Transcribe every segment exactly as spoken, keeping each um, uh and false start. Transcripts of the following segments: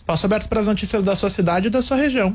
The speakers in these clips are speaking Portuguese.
Passo aberto para as notícias da sua cidade e da sua região.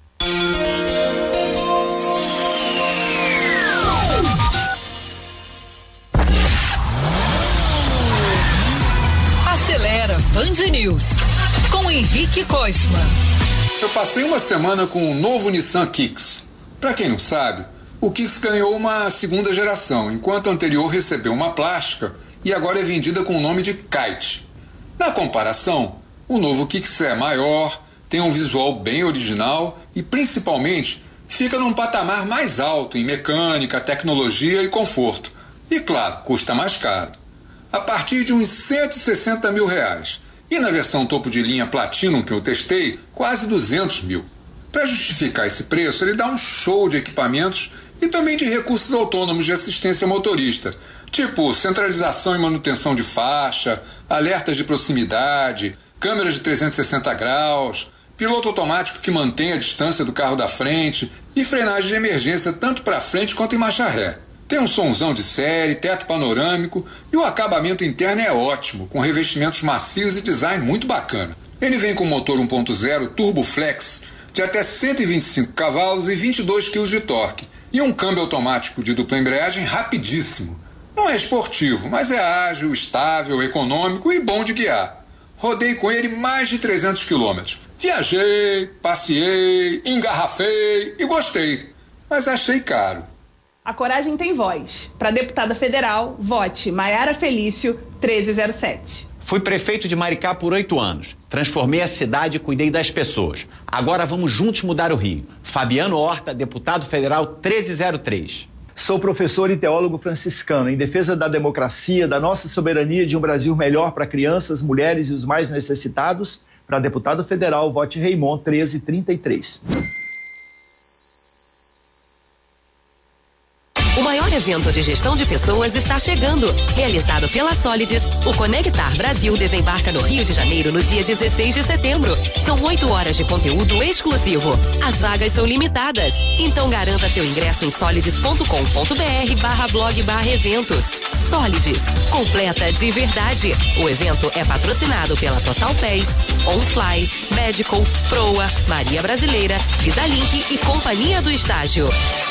Acelera Band News com Henrique Koifman. Eu passei uma semana com o novo Nissan Kicks. Para quem não sabe, o Kicks ganhou uma segunda geração, enquanto a anterior recebeu uma plástica e agora é vendida com o nome de Kite. Na comparação, o novo Kicks é maior, tem um visual bem original e, principalmente, fica num patamar mais alto em mecânica, tecnologia e conforto. E, claro, custa mais caro. A partir de uns cento e sessenta mil reais. E na versão topo de linha Platinum que eu testei, quase duzentos mil. Para justificar esse preço, ele dá um show de equipamentos e também de recursos autônomos de assistência motorista, tipo centralização e manutenção de faixa, alertas de proximidade, câmeras de trezentos e sessenta graus, piloto automático que mantém a distância do carro da frente e frenagem de emergência tanto para frente quanto em marcha ré. Tem um sonzão de série, teto panorâmico e o acabamento interno é ótimo, com revestimentos macios e design muito bacana. Ele vem com motor um ponto zero Turbo Flex de até cento e vinte e cinco cavalos e vinte e dois quilos de torque e um câmbio automático de dupla embreagem rapidíssimo. Não é esportivo, mas é ágil, estável, econômico e bom de guiar. Rodei com ele mais de trezentos quilômetros. Viajei, passeei, engarrafei e gostei, mas achei caro. A coragem tem voz. Para deputada federal, vote Maiara Felício, treze zero sete. Fui prefeito de Maricá por oito anos. Transformei a cidade e cuidei das pessoas. Agora vamos juntos mudar o Rio. Fabiano Horta, deputado federal treze zero três. Sou professor e teólogo franciscano em defesa da democracia, da nossa soberania de um Brasil melhor para crianças, mulheres e os mais necessitados. Para deputado federal, vote Raymond treze trinta e três. O maior evento de gestão de pessoas está chegando. Realizado pela Solides, o Conectar Brasil desembarca no Rio de Janeiro no dia dezesseis de setembro. São oito horas de conteúdo exclusivo. As vagas são limitadas. Então garanta seu ingresso em solides ponto com ponto br barra blog barra eventos. Solides, completa de verdade. O evento é patrocinado pela Total Pace, OnFly, Medical, Proa, Maria Brasileira, Vidalink e Companhia do Estágio.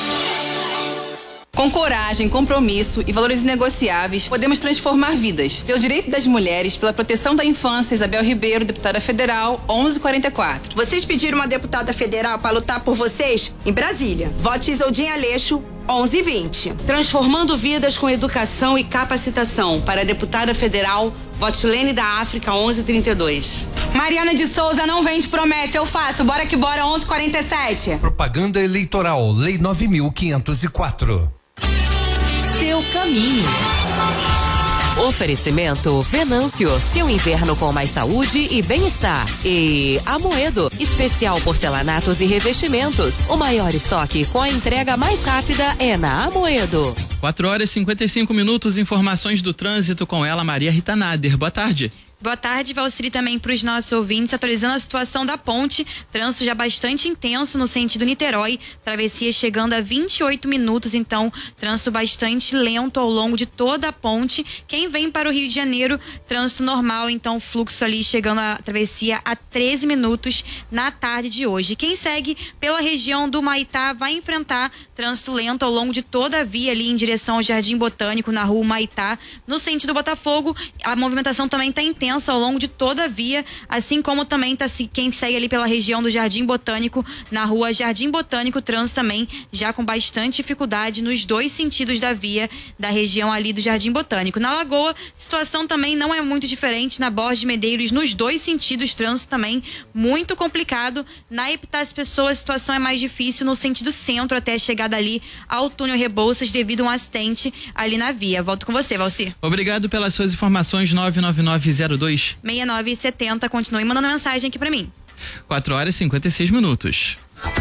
Com coragem, compromisso e valores inegociáveis, podemos transformar vidas. Pelo direito das mulheres, pela proteção da infância, Isabel Ribeiro, deputada federal, onze quarenta e quatro. Vocês pediram uma deputada federal para lutar por vocês? Em Brasília. Vote Isoldinha Aleixo, onze vinte. Transformando vidas com educação e capacitação. Para a deputada federal, vote Lene da África, onze trinta e dois. Mariana de Souza não vende promessa, eu faço. Bora que bora, onze quarenta e sete. Propaganda eleitoral, Lei nove mil quinhentos e quatro. Seu caminho. Oferecimento Venâncio, seu inverno com mais saúde e bem-estar. E Amoedo, especial porcelanatos e revestimentos. O maior estoque com a entrega mais rápida é na Amoedo. quatro horas e cinquenta e cinco minutos, informações do trânsito com ela, Maria Rita Nader. Boa tarde. Boa tarde, Valciri, também para os nossos ouvintes, atualizando a situação da ponte, trânsito já bastante intenso no sentido Niterói, travessia chegando a vinte e oito minutos, então trânsito bastante lento ao longo de toda a ponte. Quem vem para o Rio de Janeiro, trânsito normal, então fluxo ali chegando a travessia a treze minutos na tarde de hoje. Quem segue pela região do Humaitá vai enfrentar trânsito lento ao longo de toda a via ali em direção ao Jardim Botânico, na rua Humaitá, no sentido Botafogo. A movimentação também está intensa ao longo de toda a via, assim como também tá quem segue ali pela região do Jardim Botânico, na rua Jardim Botânico, trânsito também já com bastante dificuldade nos dois sentidos da via da região ali do Jardim Botânico. Na Lagoa, situação também não é muito diferente, na Borges de Medeiros, nos dois sentidos, trânsito também muito complicado. Na Epitácio Pessoa, a situação é mais difícil no sentido centro, até a chegada ali ao túnel Rebouças, devido a um acidente ali na via. Volto com você, Valci. Obrigado pelas suas informações. Nove nove nove zero dois seis nove sete zero. Continue mandando mensagem aqui pra mim. quatro horas e cinquenta e seis minutos.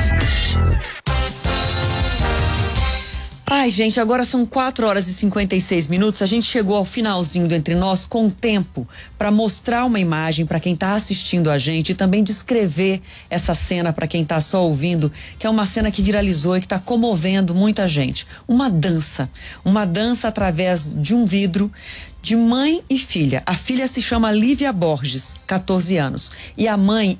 Ai, gente, agora são quatro horas e cinquenta e seis minutos. A gente chegou ao finalzinho do Entre Nós com tempo para mostrar uma imagem para quem tá assistindo a gente e também descrever essa cena para quem tá só ouvindo, que é uma cena que viralizou e que tá comovendo muita gente. Uma dança, uma dança através de um vidro de mãe e filha. A filha se chama Lívia Borges, catorze anos, e a mãe